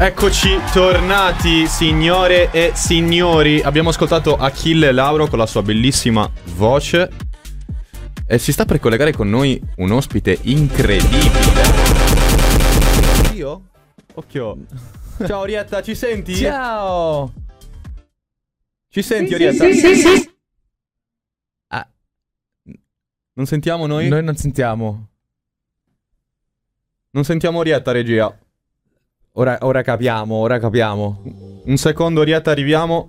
Eccoci tornati, signore e signori. Abbiamo ascoltato Achille Lauro con la sua bellissima voce e si sta per collegare con noi un ospite incredibile. Io? Occhio. Ciao Orietta, ci senti? Ciao. Ci senti, Orietta? Sì. Ah, Non sentiamo noi? noi non sentiamo. Non sentiamo Orietta, regia. Ora capiamo. Un secondo, Orietta, arriviamo.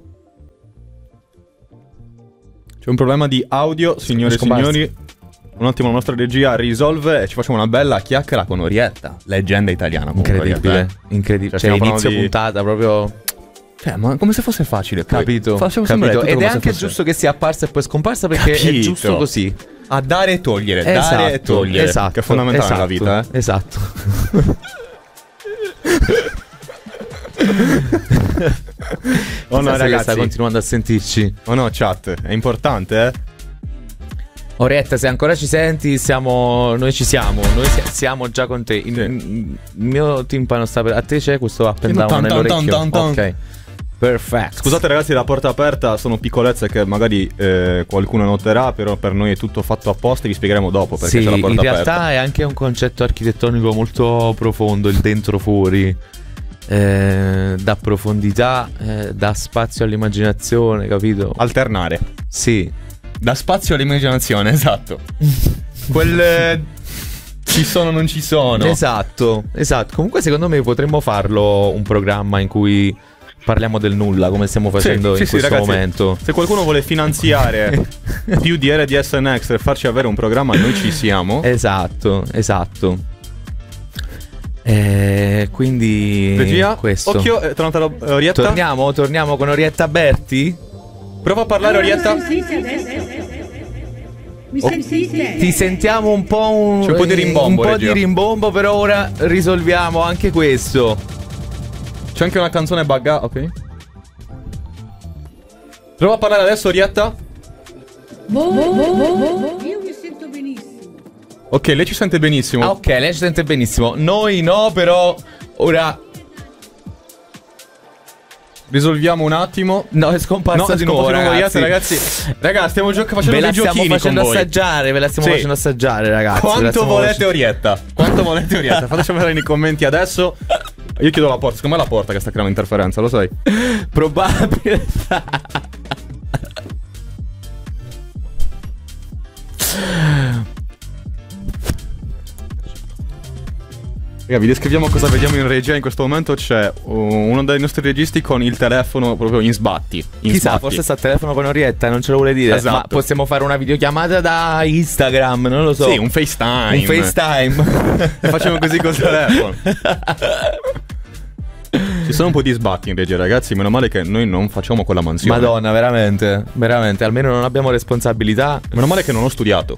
C'è un problema di audio, signore e Scomparso. signori. Un attimo, la nostra regia risolve e ci facciamo una bella chiacchiera con Orietta, leggenda italiana. comunque, Incredibile, Orietta, incredibile. Cioè, Cioè, stiamo inizio parlando di- puntata proprio. Cioè, ma come se fosse facile. poi. Capito. Facciamo sembrare tutto Ed è come se anche fosse- giusto che sia apparsa e poi scomparsa perché è Capito. giusto così. A dare e togliere, dare e togliere. Esatto. Che è fondamentale nella vita, eh. Esatto. Oh no, Chissà se ragazzi. sta continuando a sentirci. Oh no, chat, è importante, eh. Orietta, se ancora ci senti, noi ci siamo. Noi siamo già con te. Il mio timpano sta per. A te c'è questo up and down Tan, tan, nell'orecchio? tan, tan. Ok. Perfetto. Scusate ragazzi, la porta aperta sono piccolezze che magari qualcuno noterà, però per noi è tutto fatto apposta e vi spiegheremo dopo perché Sì, c'è la porta in realtà aperta. è anche un concetto architettonico molto profondo, il dentro fuori. Dà profondità, dà spazio all'immaginazione, capito? Alternare. Sì. Da spazio all'immaginazione, esatto. Quelle ci sono non ci sono. Esatto. Comunque secondo me potremmo farlo un programma in cui parliamo del nulla, come stiamo facendo in questo ragazzi, momento. Se qualcuno vuole finanziare più di RDS Next e farci avere un programma, noi ci siamo. Esatto. Quindi Regia, questo. occhio, è tornata Orietta. Torniamo con Orietta Berti. Prova a parlare Orietta. Mi sentite? Ti sentiamo un po' C'è un po' di rimbombo, un po' regia. di rimbombo, però ora risolviamo anche questo. C'è anche una canzone buggata, ok. Prova a parlare adesso Orietta. Io mi sento benissimo. Ok, lei ci sente benissimo. Ah, ok, lei ci sente benissimo. Noi no, però ora Risolviamo un attimo. no, è scomparsa No, di non nuovo, facciamo ragazzi. ragazzi. Ragazzi, stiamo facendo Ve la dei stiamo giochini facendo con voi. assaggiare, ve la stiamo Sì. facendo assaggiare, ragazzi. Ve la Quanto stiamo volete facendo- Orietta? Quanto volete Orietta? Fateci sapere nei commenti adesso. Io chiudo la porta, secondo me è la porta che sta creando interferenza, lo sai. Probabile. Raga, vi descriviamo cosa vediamo in regia. In questo momento c'è uno dei nostri registi con il telefono proprio in sbatti. Chissà, forse sta al telefono con Orietta, non ce lo vuole dire. Esatto. Ma possiamo fare una videochiamata da Instagram, non lo so. Sì, un FaceTime. Un FaceTime. E facciamo così col telefono. Ci sono un po' di sbatti in regia, ragazzi. Meno male che noi non facciamo quella mansione. Madonna, veramente. Veramente, almeno non abbiamo responsabilità. Meno male che non ho studiato.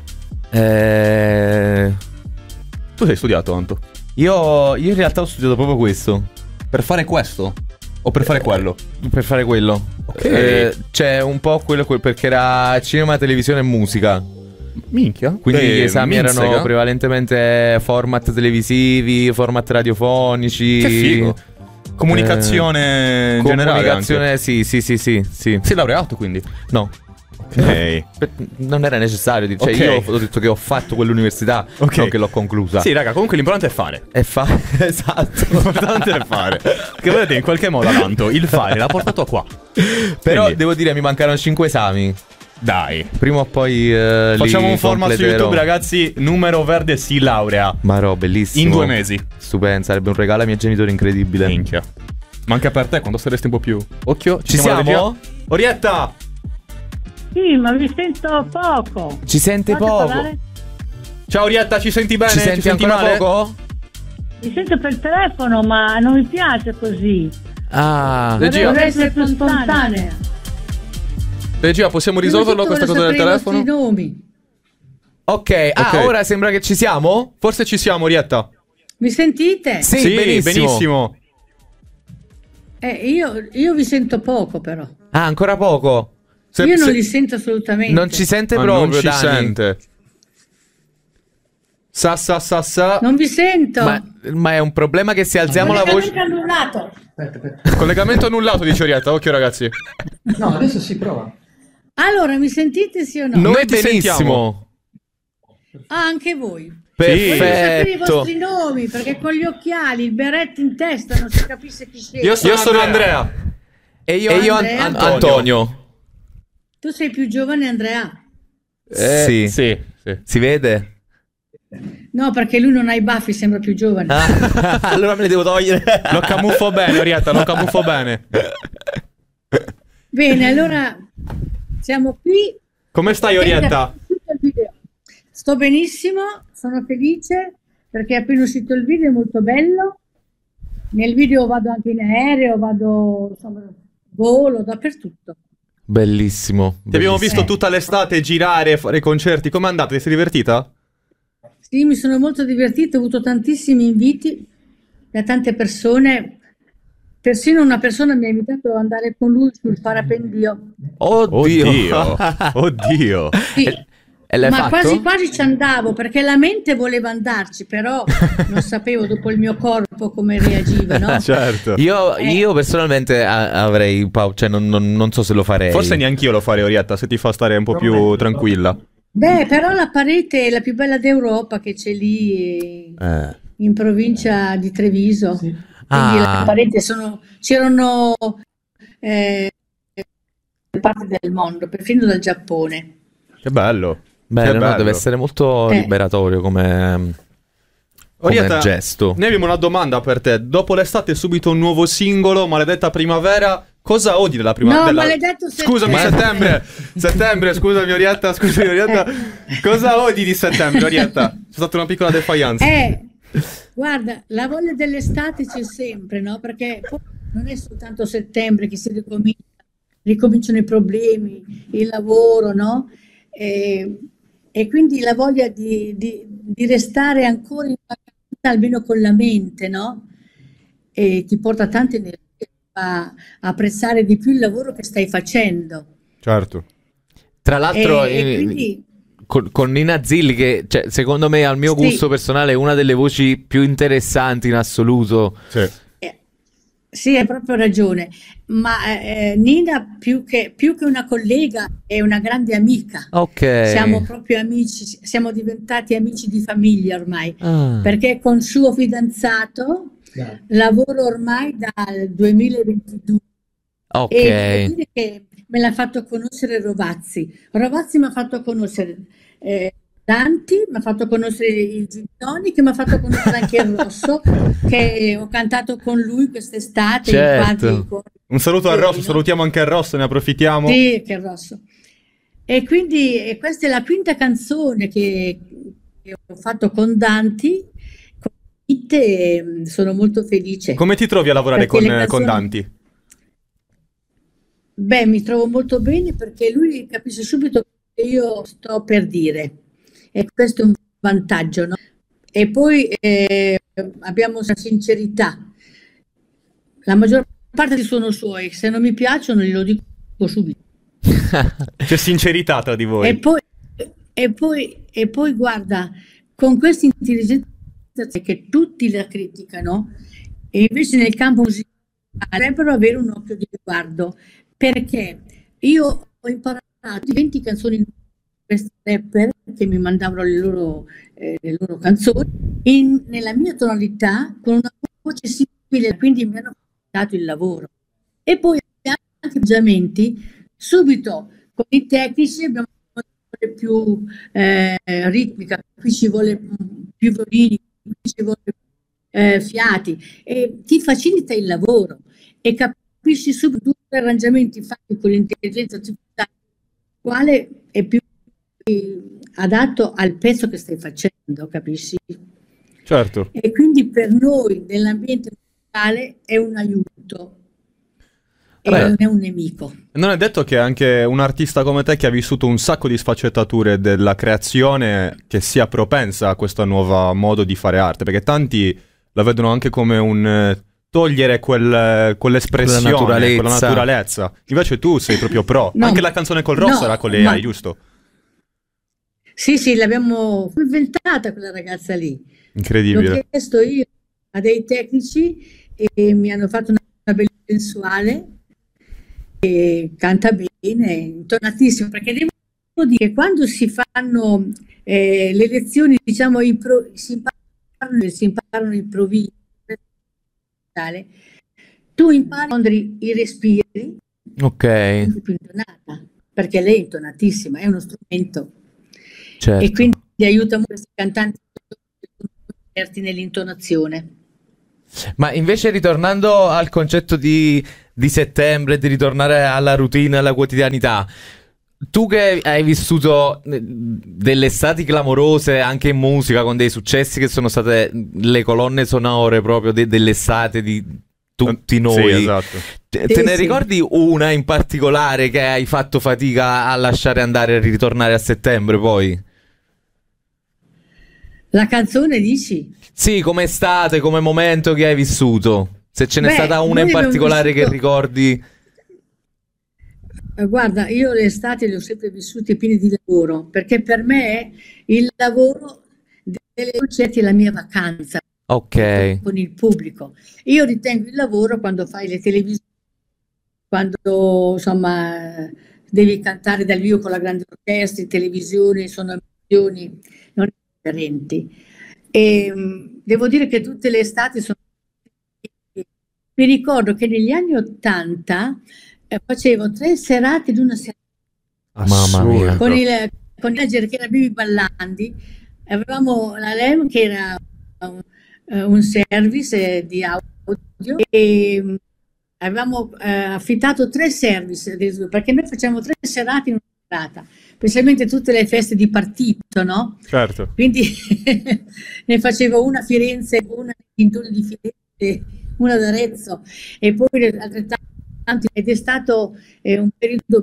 Tu sei studiato, Anto? Io in realtà ho studiato proprio questo. Per fare questo? O per fare quello? Per fare quello. Ok. C'è un po' quello perché era cinema, televisione e musica. Minchia. Quindi gli esami minzega. erano prevalentemente format televisivi, format radiofonici. Che figo. Comunicazione in generale. Comunicazione, Anche. sì. Sei laureato quindi? No. Ok. Non era necessario. Cioè, Ok. io ho detto che ho fatto quell'università, Ok. non che l'ho conclusa. Sì, raga, comunque l'importante è fare. Esatto. L'importante è fare. Che vedete, in qualche modo, tanto il fare l'ha portato qua. Però Quindi, devo dire, mi mancano 5 esami. dai. Prima o poi Facciamo li un format su completerò. YouTube, ragazzi. Numero verde si laurea. Ma no, bellissimo. In 2 mesi. Stupendo, sarebbe un regalo ai miei genitori incredibile. Minchia. Ma anche per te, quando saresti un po' più. Occhio, Ci alla siamo? regia. Orietta! Sì, ma vi sento poco. Ci sente Fate poco. parlare? Ciao Orietta, ci senti bene? Ci senti ancora male? poco? Vi sento per telefono, ma non mi piace così. Ah, Regia. Vorrei essere più spontanea. Regia, possiamo risolverlo questa cosa del telefono? Nomi. ok. Ah, Ok. ora sembra che ci siamo? Forse ci siamo, Orietta. Mi sentite? Sì, benissimo. Io vi sento poco, però. Ah, ancora poco. Io non li sento assolutamente. Non ci sente Ah, proprio, non ci Dani. sente. Sa. Non vi sento. Ma è un problema che se alziamo la voce... Annullato. Aspetta. Collegamento annullato, dice Orietta. Occhio ragazzi. No, adesso si prova. Allora, mi sentite sì o no? Noi ti benissimo. sentiamo. Ah, anche voi. Sì. Voglio sapere i Perfetto. vostri nomi, perché con gli occhiali, il berretto in testa, non si capisce chi siete. Io sono Andrea. E io Andrea. Antonio. Tu sei più giovane, Andrea? Sì. Sì. Si vede? No, perché lui non ha i baffi, sembra più giovane. Allora me li devo togliere. Lo camuffo bene, Orietta, lo camuffo bene. Bene, allora siamo qui. Come stai, Orietta? Tutto il video. Sto benissimo, sono felice perché è appena uscito il video, è molto bello. Nel video vado anche in aereo, insomma, volo dappertutto. Bellissimo. Ti abbiamo visto tutta l'estate girare, fare concerti. Com'è andata? Ti sei divertita? Sì, mi sono molto divertita, ho avuto tantissimi inviti da tante persone. Persino una persona mi ha invitato ad andare con lui sul parapendio. Oddio. Oddio. Sì, E l'hai ma fatto? quasi ci andavo perché la mente voleva andarci, però non sapevo dopo il mio corpo come reagiva, no? Certo. Io personalmente avrei paura, cioè non so se lo farei. Forse neanch'io lo farei, Orietta, se ti fa stare un po' più tranquilla. Beh, però la parete è la più bella d'Europa che c'è lì in provincia di Treviso. Quindi Ah. le pareti c'erano parti del mondo, perfino dal Giappone. Che bello. Bello, Che no, bello. deve essere molto liberatorio come Orietta, gesto. noi abbiamo una domanda per te. Dopo l'estate subito un nuovo singolo, Maledetta Primavera. Cosa odi della primavera? No, maledetto Scusami, settembre. settembre, scusami Orietta. Cosa odi di settembre, Orietta? C'è stata una piccola defiance. Guarda, la voglia dell'estate c'è sempre, no? Perché poi non è soltanto settembre che si ricominciano i problemi, il lavoro, no? E quindi la voglia di restare ancora in vacanza, almeno con la mente, no? E ti porta tante energie a apprezzare di più il lavoro che stai facendo. Certo. Tra l'altro E quindi con Nina Zilli che cioè, secondo me al mio Sì. gusto personale è una delle voci più interessanti in assoluto. Sì. sì, hai proprio ragione, ma Nina più che una collega è una grande amica. Ok. Siamo proprio amici, siamo diventati amici di famiglia ormai, Ah. perché con suo fidanzato lavoro ormai dal 2022 Ok. e devo dire che me l'ha fatto conoscere Rovazzi. Rovazzi mi ha fatto conoscere Danti, mi ha fatto conoscere il Gin Tonic, mi ha fatto conoscere anche il Rosso, che ho cantato con lui quest'estate. Certo. infatti, Un saluto al Rosso, no? salutiamo anche il Rosso, ne approfittiamo. Sì, che Rosso. E quindi questa è la quinta canzone che ho fatto con Danti, con It, e sono molto felice. Come ti trovi a lavorare Perché le con canzoni- Danti? Beh, mi trovo molto bene perché lui capisce subito che io sto per dire e questo è un vantaggio, no? E poi abbiamo una sincerità. La maggior parte sono suoi, se non mi piacciono glielo dico subito. C'è sincerità tra di voi. E poi guarda, con questa intelligenza che tutti la criticano, e invece nel campo musicale dovrebbero avere un occhio di riguardo, perché io ho imparato 20 canzoni di questi rapper che mi mandavano le loro canzoni nella mia tonalità, con una voce simile, quindi mi hanno dato il lavoro. E poi anche atteggiamenti, subito con i tecnici abbiamo più ritmica, qui ci vuole più violini, qui ci vuole fiati, e ti facilita il lavoro e capisci subito tutti gli arrangiamenti fatti con l'intelligenza artificiale, quale è più adatto al pezzo che stai facendo, capisci? Certo. E quindi per noi nell'ambiente musicale è un aiuto e Beh, non è un nemico. non è detto che anche un artista come te, che ha vissuto un sacco di sfaccettature della creazione, che sia propensa a questo nuovo modo di fare arte, perché tanti la vedono anche come un togliere quell'espressione, quella naturalezza. Invece tu sei proprio pro. No, Anche la canzone col Rosso no, era con le ma- AI, giusto? Sì, l'abbiamo inventata quella ragazza lì. L'ho Incredibile. chiesto io a dei tecnici e mi hanno fatto una bella sensuale e canta bene, intonatissimo, perché devo dire che quando si fanno le lezioni, diciamo, si imparano improvviso, tu impari a fondere i respiri, Ok, senti più intonata, perché lei è intonatissima, è uno strumento e certo. quindi aiuta molto questi cantanti che sono esperti nell'intonazione. Ma invece ritornando al concetto di settembre, di ritornare alla routine, alla quotidianità, tu che hai vissuto delle estati clamorose anche in musica, con dei successi che sono state le colonne sonore proprio dell'estate di tutti noi, Sì, esatto. te ne Sì. ricordi una in particolare che hai fatto fatica a lasciare andare e ritornare a settembre poi? La canzone dici? Sì, come estate, come momento che hai vissuto. Se ce n'è Beh, stata una in noi abbiamo particolare che vissuto, ricordi. guarda, io le estati le ho sempre vissute piene di lavoro, perché per me il lavoro dei concerti è la mia vacanza Ok, con il pubblico. Io ritengo il lavoro quando fai le televisioni, quando insomma devi cantare dal vivo con la grande orchestra, in televisione, sono emozioni non differenti. E devo dire che tutte le estati sono... Mi ricordo che negli anni '80 facevo 3 serate di una serata mamma mia. con Assurdo. il manager che era Bibi Ballandi, avevamo la LEM che era un service di audio e avevamo affittato 3 service perché noi facciamo 3 serate in una serata, specialmente tutte le feste di partito, no? Certo. Quindi ne facevo una a Firenze, una nei dintorni di Firenze, una ad Arezzo e poi altrettanti ed è stato un periodo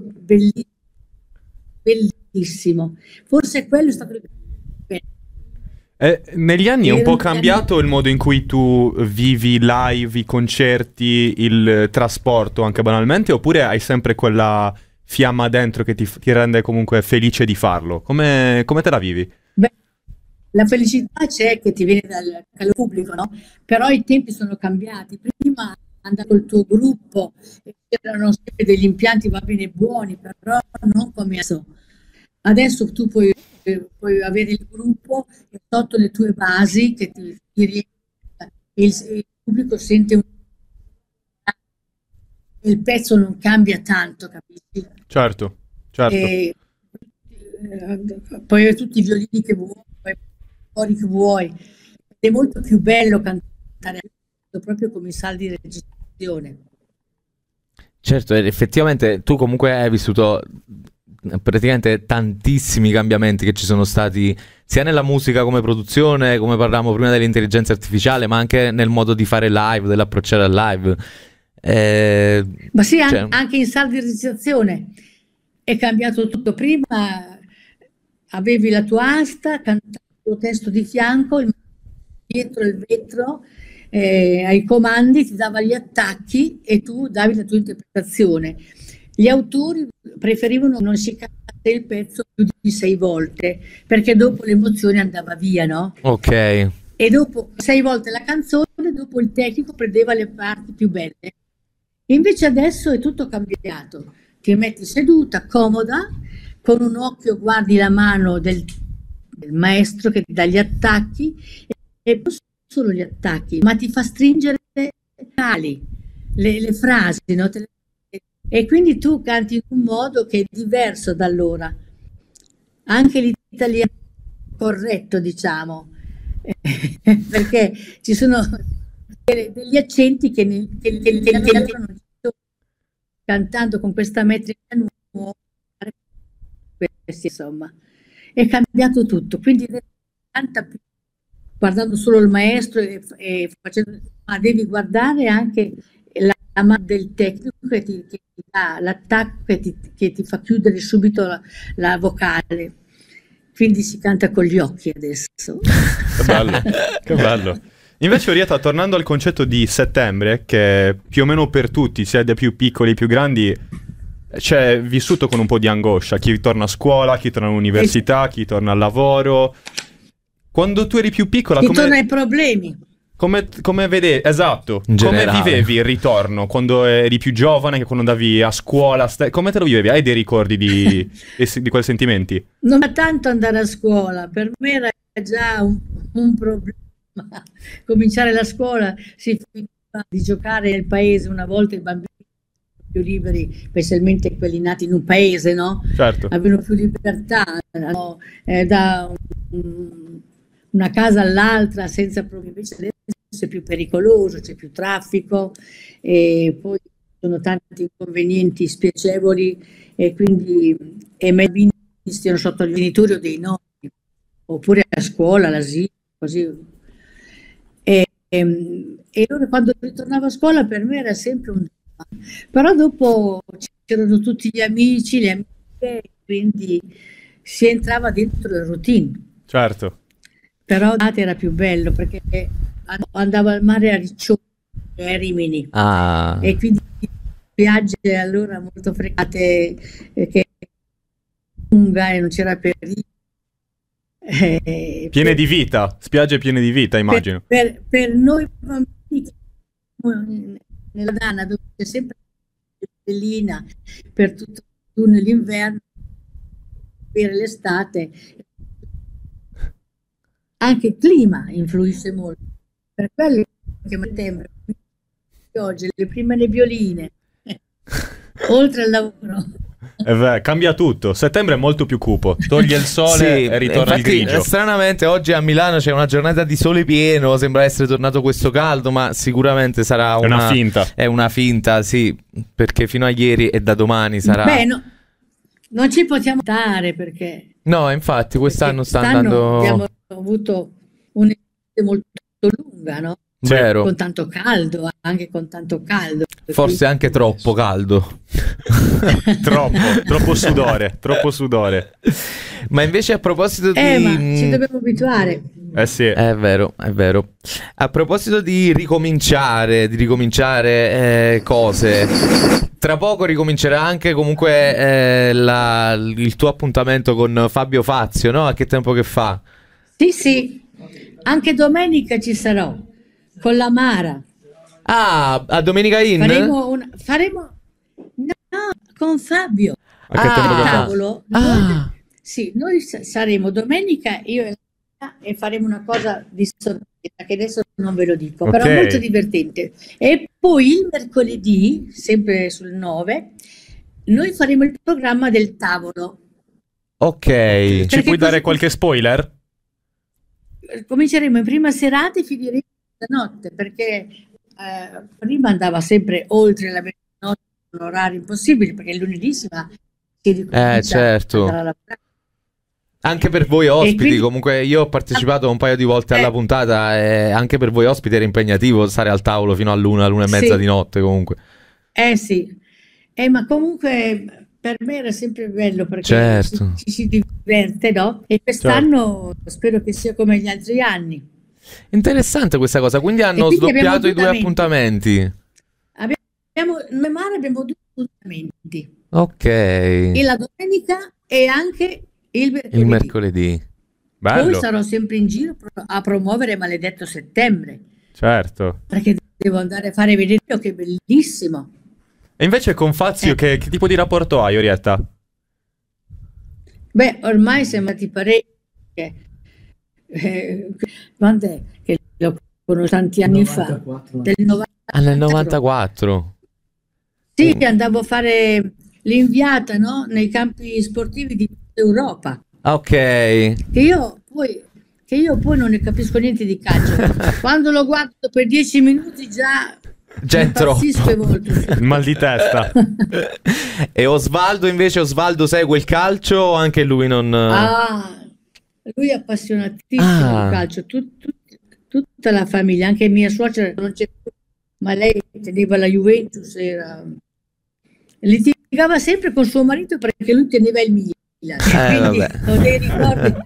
bellissimo. Forse quello è stato il più bello. Negli anni è un Erano po' gli anni cambiato il modo in cui tu vivi live, i concerti, il trasporto anche banalmente, oppure hai sempre quella fiamma dentro che ti rende comunque felice di farlo? Come te la vivi? Beh, la felicità c'è che ti viene dal pubblico, no? Però i tempi sono cambiati. Prima andavi col tuo gruppo e c'erano sempre degli impianti, va bene, buoni, però non come adesso. Adesso tu puoi avere il gruppo e sotto le tue basi che ti riempiono e il pubblico sente il pezzo non cambia tanto, capisci? Certo, certo. E, puoi avere tutti i violini che vuoi, i cori che vuoi. È molto più bello cantare proprio come i saldi di registrazione. Certo, ed effettivamente tu comunque hai vissuto praticamente tantissimi cambiamenti che ci sono stati sia nella musica come produzione, come parlavamo prima dell'intelligenza artificiale, ma anche nel modo di fare live, dell'approcciare al live. Ma sì, Cioè, anche in saldi di registrazione è cambiato tutto. Prima avevi la tua asta, cantavi il tuo testo di fianco, dietro il vetro, ai comandi, ti dava gli attacchi e tu davi la tua interpretazione. Gli autori preferivano non si cantasse il pezzo più di 6 volte, perché dopo l'emozione andava via, no? ok, E dopo 6 volte la canzone, dopo il tecnico prendeva le parti più belle. Invece adesso è tutto cambiato. Ti metti seduta, comoda, con un occhio guardi la mano del maestro che ti dà gli attacchi e non solo gli attacchi, ma ti fa stringere le frasi, no? E quindi tu canti in un modo che è diverso da allora. Anche l'italiano corretto, diciamo, perché ci sono degli accenti che l'italiano non ci sono. Cantando con questa metrica nuova, insomma, è cambiato tutto. Quindi canta più guardando solo il maestro e facendo, ma devi guardare anche la mano del tecnico che ti dà l'attacco che ti fa chiudere subito la vocale. Quindi si canta con gli occhi adesso. Che bello, che bello. Invece, Orietta, tornando al concetto di settembre, che più o meno per tutti, sia dai più piccoli ai più grandi, cioè, vissuto con un po' di angoscia. Chi torna a scuola, chi torna all'università, chi torna al lavoro. Quando tu eri più piccola, Chi torna ai problemi. come vedevi, esatto, In come generale. vivevi il ritorno quando eri più giovane, che quando andavi a scuola, come te lo vivevi? Hai dei ricordi di quei sentimenti? Non era tanto andare a scuola, per me era già un problema. Cominciare la scuola, si finiva di giocare nel paese, una volta i bambini erano più liberi, specialmente quelli nati in un paese, no? Certo. Avevano più libertà, no? Da una casa all'altra senza problemi. Invece adesso è più pericoloso, c'è più traffico e poi ci sono tanti inconvenienti spiacevoli e quindi è meglio che i bambini stiano sotto il genitori o dei nonni, oppure a scuola, all'asilo, così. E allora quando ritornavo a scuola per me era sempre un dramma, però dopo c'erano tutti gli amici, le amiche, quindi si entrava dentro la routine. Certo. Però era più bello perché andavo al mare a Riccione e a Rimini Ah, e quindi spiagge allora molto frecate, che lunga e non c'era pericolo. Piene di vita, spiagge piene di vita, immagino. Per noi bambini nella Dana dove c'è sempre la bellina per tutto l'inverno, per l'estate, anche il clima influisce molto. Per quello che a settembre, oggi le prime nebbioline, oltre al lavoro. Cambia tutto. Settembre è molto più cupo. Toglie il sole sì, e ritorna il infatti, grigio. stranamente oggi a Milano c'è una giornata di sole pieno, sembra essere tornato questo caldo, ma sicuramente sarà È una finta. È una finta, sì, perché fino a ieri e da domani sarà... Beh, no, non ci possiamo stare perché No, infatti quest'anno sta quest'anno andando... abbiamo avuto un'estate molto lunga, no? Vero, Con tanto caldo, anche con tanto caldo. forse anche troppo caldo. Troppo sudore, troppo sudore. Ma invece a proposito di... Ma ci dobbiamo abituare. Eh sì. È vero, è vero. A proposito di ricominciare cose, tra poco ricomincerà anche comunque il tuo appuntamento con Fabio Fazio, no? A che tempo che fa? Sì, anche domenica ci sarò con la Mara. Ah, a Domenica In? Faremo no, con Fabio. A che tempo che fa? Tavolo. Ah. Noi saremo domenica, io e Lea, e faremo una cosa di sorpresa che adesso non ve lo dico, però Ok. molto divertente. E poi il mercoledì, sempre sul 9, noi faremo il programma del tavolo. Ok. Ci Perché puoi dare così- qualche spoiler? Cominceremo in prima serata e finiremo la notte, perché prima andava sempre oltre la mezzanotte, un orario impossibile, perché il lunedì si ricomincia certo. ad andare a lavorare. Anche per voi ospiti, quindi- comunque io ho partecipato un paio di volte alla puntata e anche per voi ospiti era impegnativo stare al tavolo fino all'una e mezza Sì. di notte comunque. Sì, ma comunque per me era sempre bello perché Certo. ci si diverte, no? E quest'anno spero che sia come gli altri anni. Interessante questa cosa, quindi hanno quindi abbiamo sdoppiato i due appuntamenti. Noi Mara abbiamo due appuntamenti, Ok. e la domenica e anche il mercoledì. Il mercoledì. Poi Bello. sarò sempre in giro a promuovere Maledetto Settembre, Certo. perché devo andare a fare vedere che è bellissimo. E invece con Fazio che tipo di rapporto hai, Orietta? Beh, ormai siamo andati parecchio. Quando è che lo conosco tanti anni fa? 94. Del 94. Ah, nel 94. Sì, andavo a fare l'inviata, no? Nei campi sportivi di tutta Europa. Ok. Che io poi non ne capisco niente di calcio. Quando lo guardo per 10 minuti già Già è impazzisco e troppo. volto. Il mal di testa. E Osvaldo invece, Osvaldo segue il calcio o anche lui non... Lui è appassionatissimo Ah. di calcio, tutta la famiglia, anche mia suocera non c'è più, ma lei teneva la Juventus, litigava sempre con suo marito perché lui teneva il Milan, quindi vabbè. ho dei ricordi.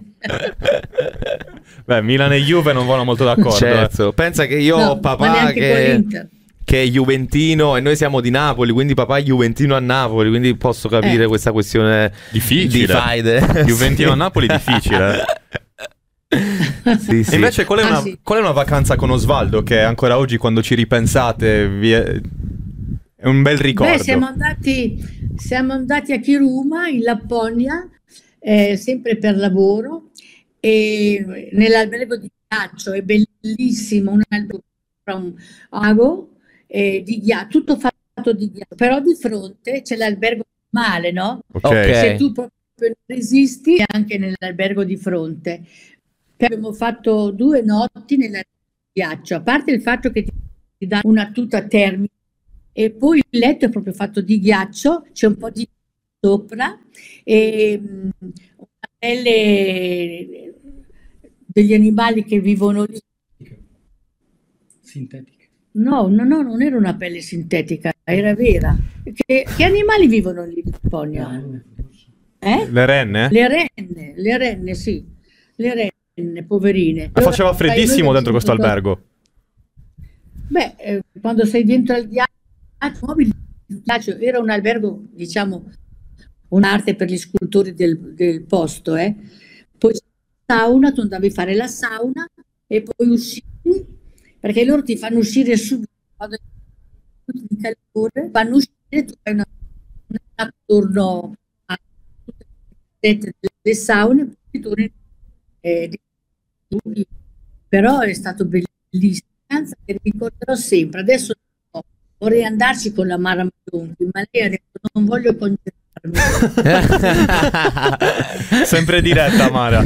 Beh, Milan e Juve non vanno molto d'accordo. Certo, pensa che io No, ho ma papà neanche con che l'Inter. che è juventino e noi siamo di Napoli, quindi papà è juventino a Napoli, quindi posso capire questa questione difficile. di faide. Juventino a Napoli difficile. Sì, sì. E invece qual è una vacanza con Osvaldo che ancora oggi quando ci ripensate è un bel ricordo? Beh, siamo andati a Kiruma in Lapponia, sempre per lavoro, e nell'albergo di ghiaccio, è bellissimo, un albergo tra un lago di ghiaccio, tutto fatto di ghiaccio, però di fronte c'è l'albergo male, no? Ok. Se tu proprio non resisti, anche nell'albergo di fronte. Abbiamo fatto 2 notti nell'albergo di ghiaccio, a parte il fatto che ti dà una tuta termica, e poi il letto è proprio fatto di ghiaccio, c'è un po' di sopra e una pelle degli animali che vivono lì. Sintetica. No, non era una pelle sintetica, era vera. Che animali vivono lì in Lapponia? Le renne? Le renne, sì, le renne, poverine. Ma faceva freddissimo dentro questo albergo. Beh, quando sei dentro al ghiaccio, il ghiaccio era un albergo, diciamo, un'arte per gli scultori del posto, Poi c'è la sauna, tu andavi a fare la sauna e poi uscivi, perché loro ti fanno uscire subito, quando di calore, fanno uscire, tu fai un attorno a tutte le saune, poi torni, però è stato bellissimo, anzi, che ricorderò sempre. Adesso vorrei andarci con la Mara Maionchi, ma lei ha detto non voglio congelarmi. Sempre diretta, Mara.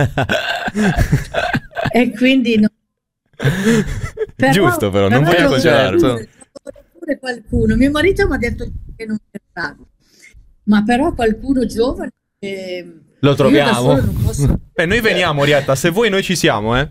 E quindi no. Giusto, però non voglio congelarmi. Pure qualcuno, mio marito mi ha detto che non verrà, ma però qualcuno giovane lo troviamo. io da solo non posso. Noi veniamo, Orietta, se vuoi noi ci siamo, Ah,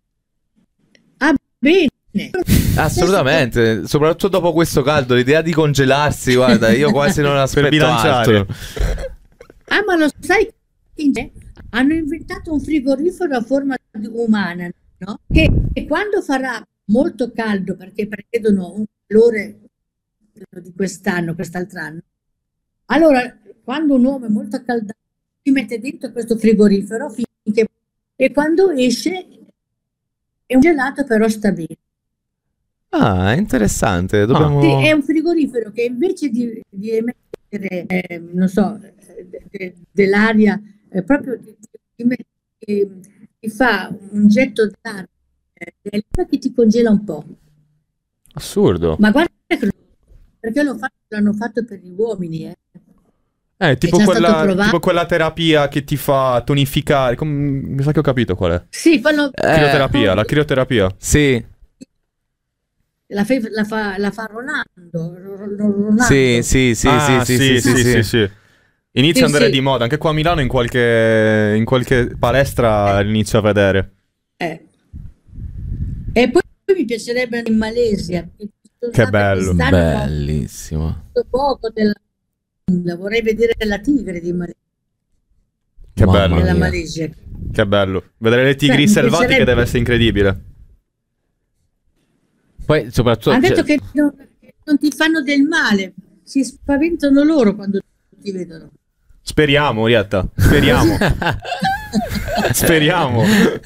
bene. Assolutamente, soprattutto dopo questo caldo, l'idea di congelarsi, guarda, io quasi non aspetto bilanciare. altro. Ah, ma lo sai che hanno inventato un frigorifero a forma umana, no? Che quando farà molto caldo, perché prevedono un calore di quest'altro anno, allora quando un uomo è molto accaldato si mette dentro questo frigorifero finché, e quando esce è un gelato, però sta bene. Ah, è interessante. Dobbiamo... Sì, è un frigorifero che invece di emettere, non so, dell'aria, proprio ti fa un getto d'aria che ti congela un po'. Assurdo. Ma guarda che perché l'hanno fatto per gli uomini, tipo già stato provato. tipo quella terapia che ti fa tonificare. Mi sa che ho capito qual è. Sì, fanno Crioterapia, la crioterapia. Sì. La fa Ronaldo. Sì. Sì. Inizia ad andare di moda. Anche qua a Milano in qualche palestra l'inizio a vedere. E poi mi piacerebbe andare in Malesia. Che bello. Bellissimo. Poco vorrei vedere la tigre di Malesia. Che bello. Della Malesia. Che bello. Vedere le tigri selvatiche deve essere incredibile. Poi soprattutto hanno detto che non ti fanno del male, si spaventano loro quando ti vedono. Speriamo, Orietta, speriamo. Speriamo.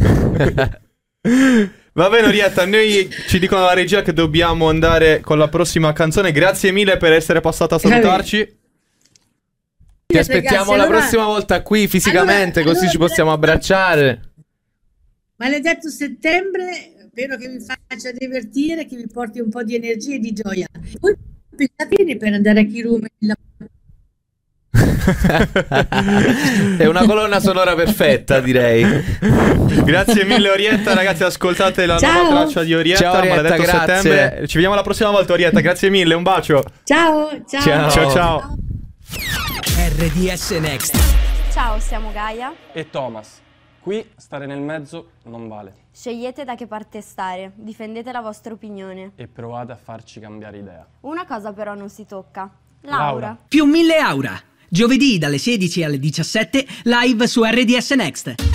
Va bene, Orietta, noi ci dicono alla regia che dobbiamo andare con la prossima canzone. Grazie mille per essere passata a salutarci. Ti aspettiamo la prossima volta qui fisicamente, così ci possiamo abbracciare. Maledetto settembre. Spero che vi faccia divertire, che vi porti un po' di energia e di gioia. Poi pensate bene per andare a Kiruma. È una colonna sonora perfetta, direi. Grazie mille, Orietta. Ragazzi, ascoltate la nuova traccia di Orietta. Ciao, Orietta, Maledetto grazie. settembre. Ci vediamo la prossima volta, Orietta. Grazie mille, un bacio. Ciao. Ciao. RDS Next. Ciao, siamo Gaia e Thomas. Qui stare nel mezzo non vale. Scegliete da che parte stare, difendete la vostra opinione. E provate a farci cambiare idea. Una cosa però non si tocca. Laura. Più 1000 Aura. Giovedì dalle 16 alle 17 live su RDS Next.